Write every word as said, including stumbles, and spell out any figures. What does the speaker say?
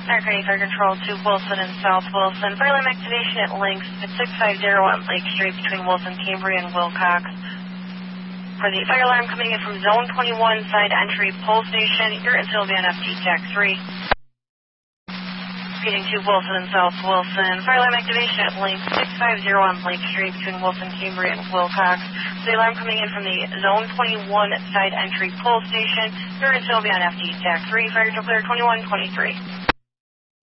American Fire Control to Wilson and South Wilson. Fire alarm activation at links at six five zero on Lake Street between Wilson, Cambria, and Wilcox. For the fire alarm coming in from Zone twenty-one, side entry, pole station, you're in Sylvia on F D T A C three. Repeating to Wilson and South Wilson. Fire alarm activation at link six five zero on Lake Street between Wilson, Cambria, and Wilcox. The alarm coming in from the Zone twenty-one, side entry, pole station, you're in Sylvia on F D T A C three. Fire control clear twenty-one twenty-three.